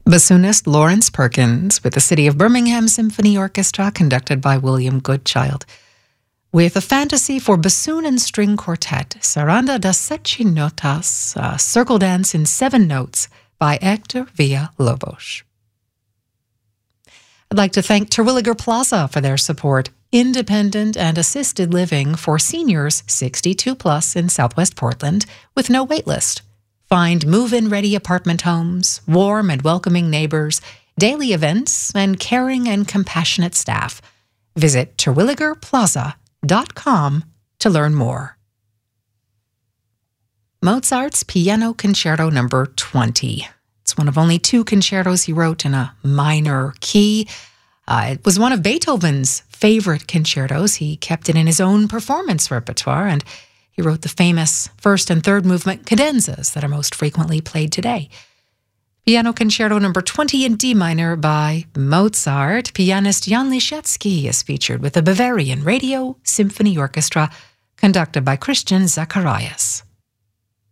Bassoonist Lawrence Perkins with the City of Birmingham Symphony Orchestra, conducted by William Goodchild, with a fantasy for bassoon and string quartet, Saranda das Sete Notas, a circle dance in 7 notes by Hector Villalobos. I'd like to thank Terwilliger Plaza for their support, independent and assisted living for seniors 62 plus in Southwest Portland with no waitlist. Find move-in ready apartment homes, warm and welcoming neighbors, daily events, and caring and compassionate staff. Visit terwilligerplaza.com to learn more. Mozart's Piano Concerto No. 20. It's one of only 2 concertos he wrote in a minor key. It was one of Beethoven's favorite concertos. He kept it in his own performance repertoire, and he wrote the famous first and third movement cadenzas that are most frequently played today. Piano Concerto No. 20 in D minor by Mozart. Pianist Jan Liszewski is featured with the Bavarian Radio Symphony Orchestra, conducted by Christian Zacharias.